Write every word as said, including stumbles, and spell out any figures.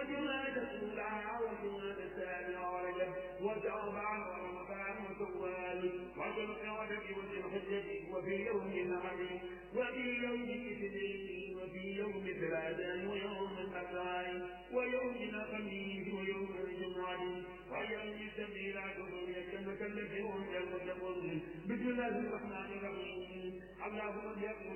وجماد الأولى وجماد الثانية ورجب وشعبان ورمضان وشوال وذو القعدة وذي الحجة وفي يوم النحر وفي يوم الاثنين وفي يوم الثلاثاء ويوم الأربعاء ويوم الخميس ويوم الجمعة ويوم السبت لا تضر كما كلفهم يوم بسم الله الرحمن الرحيم اللهم